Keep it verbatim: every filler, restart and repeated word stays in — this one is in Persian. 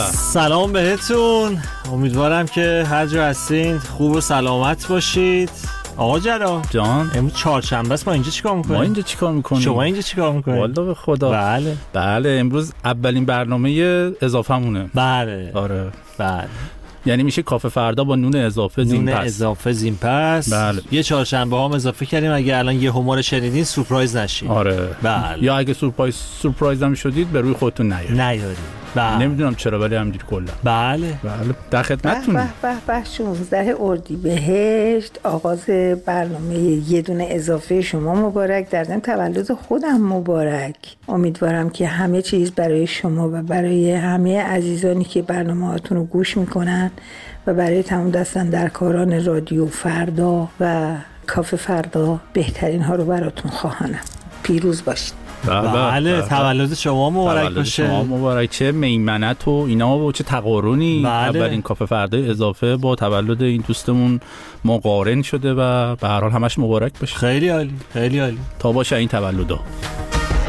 سلام بهتون، امیدوارم که هر جا هستین خوب و سلامت باشید. آقا جرا جان، امروز چهارشنبه است، ما اینجا چیکار میکنیم؟ ما اینجا چیکار میکنیم؟ شما اینجا چیکار میکنید؟ والله به خدا. بله بله امروز اولین برنامه اضافه مونه. بله آره بله، یعنی میشه کافه فردا با نون اضافه زین نون پس. اضافه زین پس. بله. یه چهارشنبه هم اضافه کردیم، اگه الان یه همور شنیدین سورپرایز نشید. آره بله. یا اگه سورپرایز سورپرایز هم شدید به روی خودتون نیارید. نیارید. بله. نمیدونم چرا ولی همینجوری کلا. بله بله در خدمتتون. به به به شانزده اردیبهشت آغاز برنامه یه دونه اضافه شما مبارک، در ضمن تولد خودم مبارک. امیدوارم که همه چیز برای شما و برای همه عزیزانی که برنامه‌هاتون رو گوش میکنن و برای تمام دستاندرکاران رادیو فردا و کافه فردا بهترین ها رو براتون خواهانم. پیروز باشید. بله تولد شما مبارک تولد باشه. شما مبارک. چه میمنت و اینا و چه تقارنی. بله. اولین کافه فردای اضافه با تولد این دوستمون مقارن شده و به هر حال همش مبارک باشه. خیلی عالی، خیلی عالی. تا باشه این تولدا.